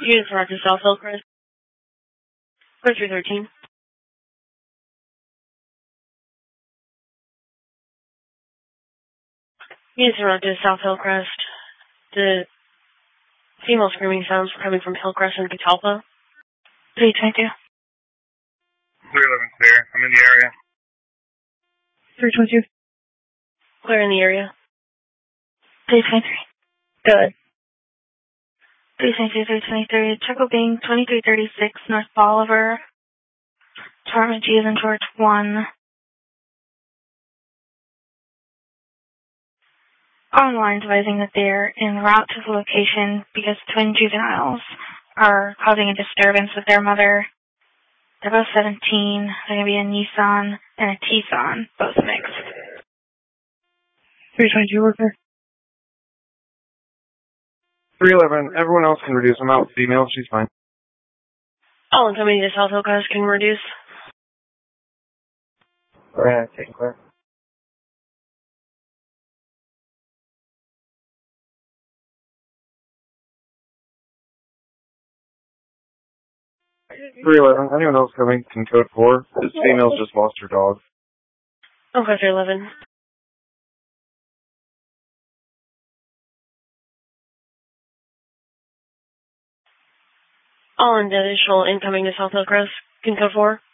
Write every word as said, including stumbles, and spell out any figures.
Units are to South Hillcrest. Clear three thirteen. Units are to South Hillcrest. The female screaming sounds were coming from Hillcrest and Catalpa. three twenty-two. three eleven clear. I'm in the area. three twenty-two. Clear in the area. three twenty-three. Good. three twenty-two, three twenty-three. Checkle being twenty-three thirty-six, North Bolivar. Department G is in George one. Online advising that they're en route to the location because twin juveniles are causing a disturbance with their mother. They're both seventeen. They're going to be a Nissan and a Tucson, both mixed. three twenty-two worker. three eleven. Everyone else can reduce. I'm out with female. She's fine. All incoming to South Hillcrest can reduce. Alright, taking clear. three eleven. Anyone else coming can code four. This female's just lost her dog. Okay, three eleven. All additional incoming to South Hillcrest can code four.